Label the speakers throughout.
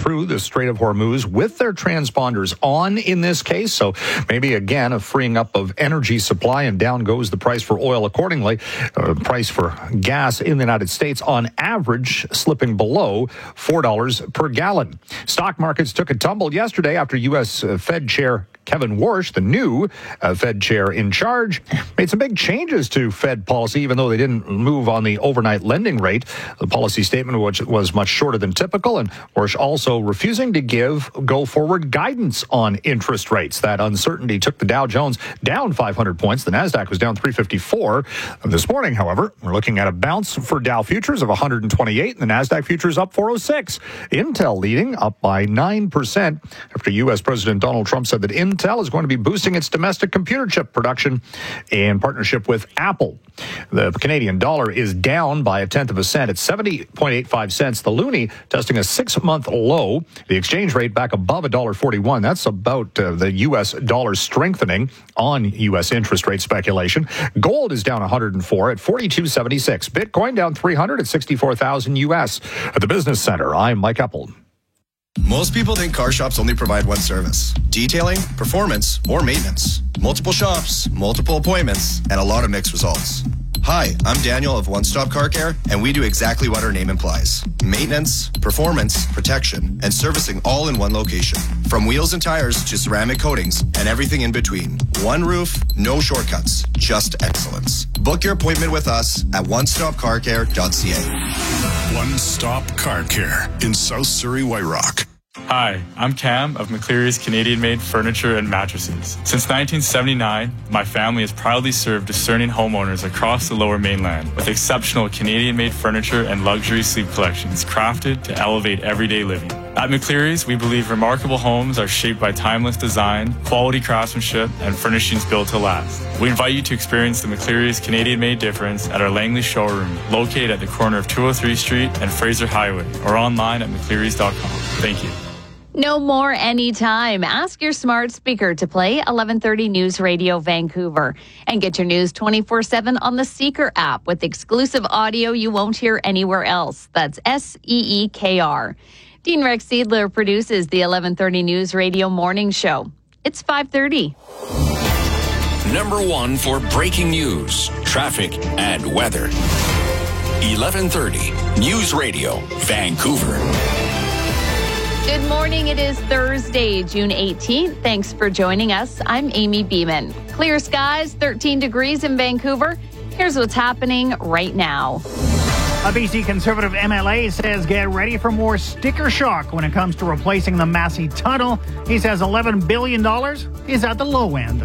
Speaker 1: through the Strait of Hormuz with their transponders on in this case. So maybe again a freeing up of energy supply, and down goes the price for oil accordingly. Price for gas in the United States on average slipping below $4 per gallon. Stock markets took a tumble yesterday after U.S. Fed Chair Kevin Warsh, the new Fed chair in charge, made some big changes to Fed policy, even though they didn't move on the overnight lending rate. The policy statement, which was much shorter than typical, and Warsh also refusing to give go-forward guidance on interest rates. That uncertainty took the Dow Jones down 500 points. The Nasdaq was down 354. This morning, however, we're looking at a bounce for Dow futures of 128, and the Nasdaq futures up 406. Intel leading up by 9% after U.S. President Donald Trump said that Intel is going to be boosting its domestic computer chip production in partnership with Apple. The Canadian dollar is down by 0.1 cent at 70.85 cents. The loonie testing a 6-month low. The exchange rate back above $1.41. That's about the U.S. dollar strengthening on U.S. interest rate speculation. Gold is down 104 at 42.76. Bitcoin down 300 at 64,000 U.S. At the Business Center, I'm Mike Eppel.
Speaker 2: Most people think car shops only provide one service: detailing, performance, or maintenance. Multiple shops, multiple appointments, and a lot of mixed results. Hi, I'm Daniel of One Stop Car Care, and we do exactly what our name implies: maintenance, performance, protection, and servicing all in one location. From wheels and tires to ceramic coatings and everything in between. One roof, no shortcuts, just excellence. Book your appointment with us at onestopcarcare.ca.
Speaker 3: One Stop Car Care in South Surrey, White Rock.
Speaker 4: Hi, I'm Cam of McCleary's Canadian-made furniture and mattresses. Since 1979, my family has proudly served discerning homeowners across the Lower Mainland with exceptional Canadian-made furniture and luxury sleep collections crafted to elevate everyday living. At McCleary's, we believe remarkable homes are shaped by timeless design, quality craftsmanship, and furnishings built to last. We invite you to experience the McCleary's Canadian-made difference at our Langley showroom, located at the corner of 203 Street and Fraser Highway, or online at mcclearys.com. Thank you.
Speaker 5: No more anytime. Ask your smart speaker to play 1130 News Radio Vancouver and get your news 24/7 on the Seeker app with exclusive audio you won't hear anywhere else. That's SEEKR. Dean Rex Seidler produces the 1130 News Radio Morning Show. It's 5:30.
Speaker 6: Number one for breaking news, traffic, and weather. 1130 News Radio Vancouver.
Speaker 5: Good morning. It is Thursday, June 18th. Thanks for joining us. I'm Amy Beeman. Clear skies, 13 degrees in Vancouver. Here's what's happening right now.
Speaker 7: A BC Conservative MLA says get ready for more sticker shock when it comes to replacing the Massey Tunnel. He says $11 billion is at the low end.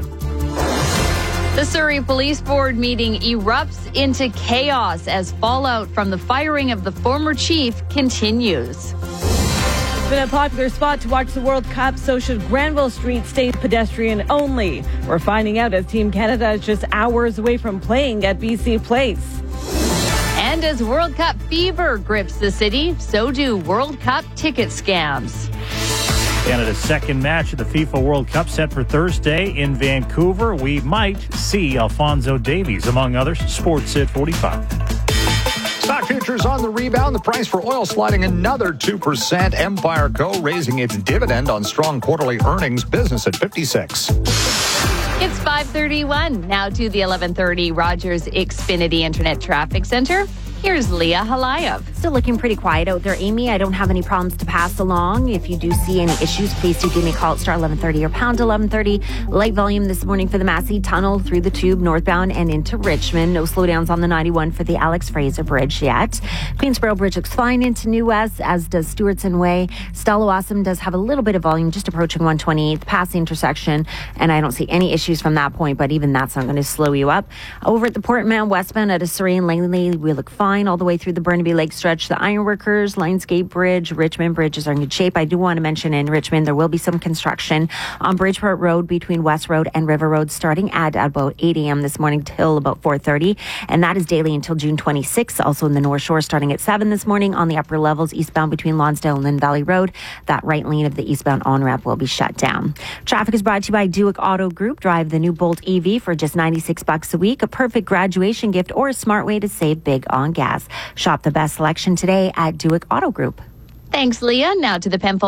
Speaker 5: The Surrey Police Board meeting erupts into chaos as fallout from the firing of the former chief continues.
Speaker 8: It's been a popular spot to watch the World Cup, so should Granville Street stay pedestrian only? We're finding out as Team Canada is just hours away from playing at BC Place.
Speaker 5: And as World Cup fever grips the city, so do World Cup ticket scams.
Speaker 7: Canada's second match of the FIFA World Cup set for Thursday in Vancouver. We might see Alphonso Davies, among others. Sports at 45.
Speaker 1: Stock futures on the rebound. The price for oil sliding another 2%. Empire Co. raising its dividend on strong quarterly earnings. Business at 56.
Speaker 5: It's 5:31. Now to the 1130 Rogers Xfinity Internet Traffic Center. Here's Leah Halayev.
Speaker 9: Still looking pretty quiet out there, Amy. I don't have any problems to pass along. If you do see any issues, please do give me a call at star 1130 or pound 1130. Light volume this morning for the Massey Tunnel through the Tube northbound and into Richmond. No slowdowns on the 91 for the Alex Fraser Bridge yet. Queensboro Bridge looks fine into New West, as does Stewartson Way. Stella Awesome does have a little bit of volume just approaching 128th past the intersection, and I don't see any issues from that point, but even that's not going to slow you up. Over at the Portman westbound at Surrey and Langley, we look fine all the way through the Burnaby Lake stretch. The Ironworkers, Lionsgate Bridge, Richmond bridges are in good shape. I do want to mention in Richmond there will be some construction on Bridgeport Road between West Road and River Road starting at about 8 a.m. this morning till about 4:30, and that is daily until June 26th. Also in the North Shore starting at 7 this morning on the upper levels eastbound between Lonsdale and Lynn Valley Road. That right lane of the eastbound on-ramp will be shut down. Traffic is brought to you by Duick Auto Group. Drive the new Bolt EV for just $96 a week, a perfect graduation gift or a smart way to save big on gas. Shop the best selection today at Duick Auto Group.
Speaker 5: Thanks, Leah. Now to the Penfolds